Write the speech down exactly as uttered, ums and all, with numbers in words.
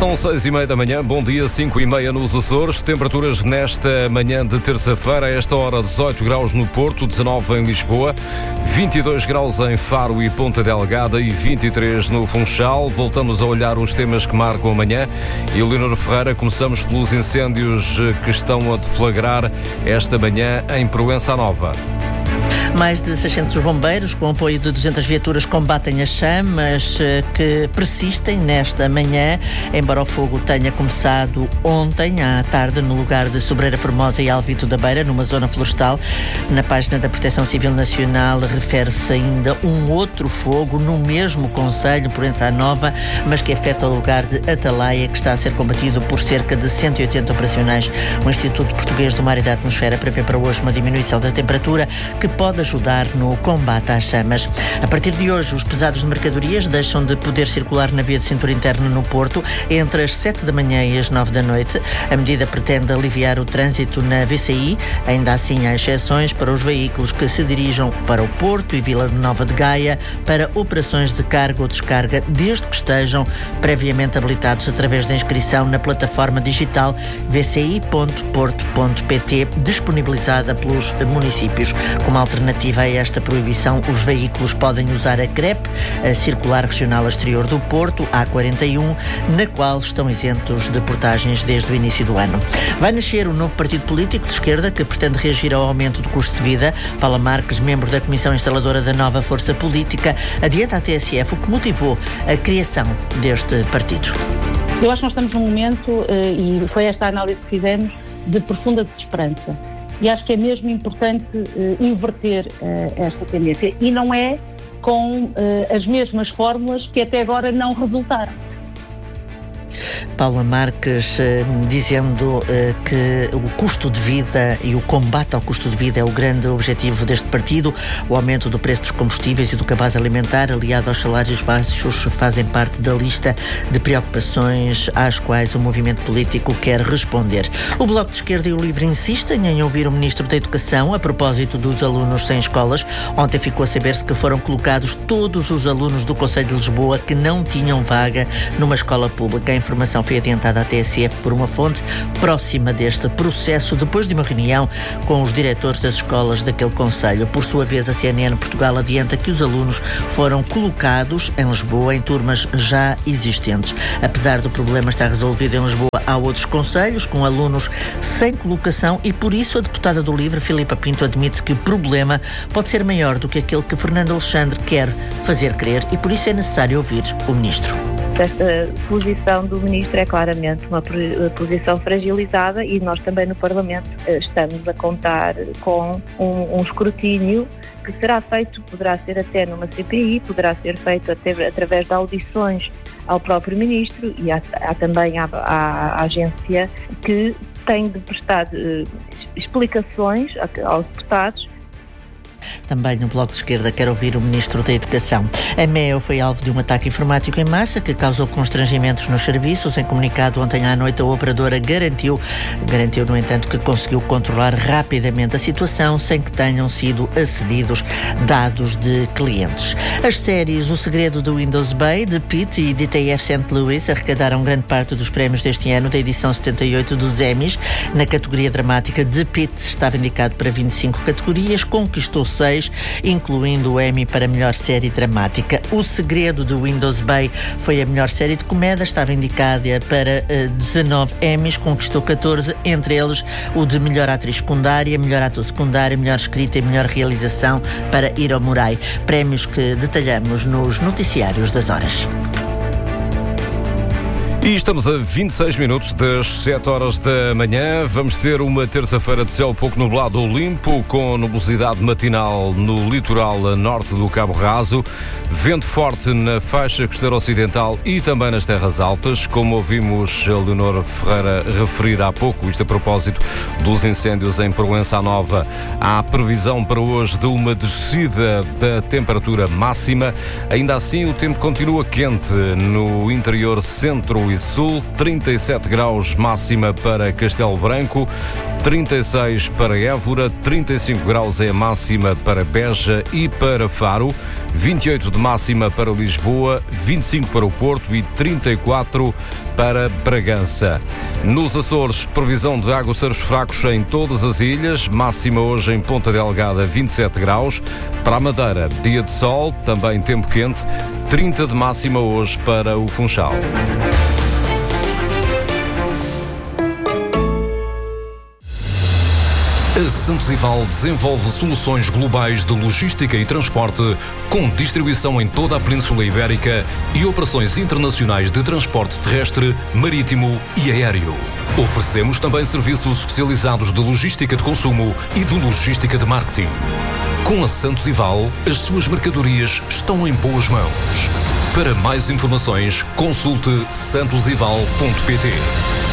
São seis e meia da manhã, bom dia, cinco e meia nos Açores. Temperaturas nesta manhã de terça-feira, a esta hora dezoito graus no Porto, dezanove em Lisboa, vinte e dois graus em Faro e Ponta Delgada e vinte e três no Funchal. Voltamos a olhar os temas que marcam a manhã. E Leonor Ferreira, começamos pelos incêndios que estão a deflagrar esta manhã em Proença Nova. Mais de seiscentos bombeiros, com apoio de duzentas viaturas, combatem as chamas que persistem nesta manhã, embora o fogo tenha começado ontem à tarde no lugar de Sobreira Formosa e Alvito da Beira, numa zona florestal. Na página da Proteção Civil Nacional refere-se ainda um outro fogo no mesmo concelho, Proença Nova, mas que afeta o lugar de Atalaia, que está a ser combatido por cerca de cento e oitenta operacionais. O Instituto Português do Mar e da Atmosfera prevê para hoje uma diminuição da temperatura que pode ajudar no combate às chamas. A partir de hoje, os pesados de mercadorias deixam de poder circular na via de cintura interna no Porto entre as sete da manhã e as nove da noite. A medida pretende aliviar o trânsito na V C I. Ainda assim, há exceções para os veículos que se dirijam para o Porto e Vila Nova de Gaia para operações de carga ou descarga, desde que estejam previamente habilitados através da inscrição na plataforma digital v c i ponto porto ponto p t, disponibilizada pelos municípios. Como alternativa a esta proibição, os veículos podem usar a C R E P, a Circular Regional Exterior do Porto, A quarenta e um, na qual estão isentos de portagens desde o início do ano. Vai nascer um novo partido político de esquerda que pretende reagir ao aumento do custo de vida. Paula Marques, membro da Comissão Instaladora da nova força política, adianta à T S F o que motivou a criação deste partido. Eu acho que nós estamos num momento, e foi esta a análise que fizemos, de profunda desesperança. E acho que é mesmo importante uh, inverter uh, esta tendência. E não é com uh, as mesmas fórmulas que até agora não resultaram. Paula Marques, eh, dizendo eh, que o custo de vida e o combate ao custo de vida é o grande objetivo deste partido. O aumento do preço dos combustíveis e do cabaz alimentar, aliado aos salários baixos, fazem parte da lista de preocupações às quais o movimento político quer responder. O Bloco de Esquerda e o LIVRE insistem em ouvir o Ministro da Educação a propósito dos alunos sem escolas. Ontem ficou a saber-se que foram colocados todos os alunos do Concelho de Lisboa que não tinham vaga numa escola pública. A informação foi adiantada à T S F por uma fonte próxima deste processo, depois de uma reunião com os diretores das escolas daquele concelho. Por sua vez, a C N N Portugal adianta que os alunos foram colocados em Lisboa em turmas já existentes. Apesar do problema estar resolvido em Lisboa, há outros concelhos com alunos sem colocação e, por isso, a deputada do LIVRE, Filipa Pinto, admite que o problema pode ser maior do que aquele que Fernando Alexandre quer fazer crer e, por isso, é necessário ouvir o Ministro. Esta posição do Ministro é claramente uma posição fragilizada e nós também no Parlamento estamos a contar com um, um escrutínio que será feito, poderá ser até numa C P I, poderá ser feito até através de audições ao próprio Ministro e há, há também a, a, a agência que tem de prestar uh, explicações aos deputados. Também no Bloco de Esquerda quer ouvir o Ministro da Educação. A M E O foi alvo de um ataque informático em massa que causou constrangimentos nos serviços. Em comunicado ontem à noite, a operadora garantiu, garantiu, no entanto, que conseguiu controlar rapidamente a situação sem que tenham sido acedidos dados de clientes. As séries O Segredo do Windows Bay, de Pitt e D T F Saint Louis arrecadaram grande parte dos prémios deste ano da edição setenta e oito dos Emmys. Na categoria dramática, de Pitt estava indicado para vinte e cinco categorias, conquistou seis, incluindo o Emmy para melhor série dramática. O Segredo do Windows Bay foi a melhor série de comédia, estava indicada para uh, dezanove Emmys, conquistou catorze, entre eles o de melhor atriz secundária, melhor ator secundário, melhor escrita e melhor realização para Hiro Murai. Prémios que detalhamos nos noticiários das horas. E estamos a vinte e seis minutos das sete horas da manhã. Vamos ter uma terça-feira de céu pouco nublado ou limpo, com nubosidade matinal no litoral norte do Cabo Raso, vento forte na faixa costeira ocidental e também nas terras altas, como ouvimos a Leonor Ferreira referir há pouco, isto a propósito dos incêndios em Proença Nova. Há previsão para hoje de uma descida da temperatura máxima. Ainda assim, o tempo continua quente no interior centro e e sul, trinta e sete graus máxima para Castelo Branco, trinta e seis para Évora, trinta e cinco graus é a máxima para Beja e para Faro, vinte e oito de máxima para Lisboa, vinte e cinco para o Porto e trinta e quatro para Bragança. Nos Açores, previsão de aguaceiros fracos em todas as ilhas, máxima hoje em Ponta Delgada, vinte e sete graus. Para a Madeira, dia de sol, também tempo quente, trinta de máxima hoje para o Funchal. A Santos Ival desenvolve soluções globais de logística e transporte, com distribuição em toda a Península Ibérica e operações internacionais de transporte terrestre, marítimo e aéreo. Oferecemos também serviços especializados de logística de consumo e de logística de marketing. Com a Santos Ival, as suas mercadorias estão em boas mãos. Para mais informações, consulte santos ival ponto pt.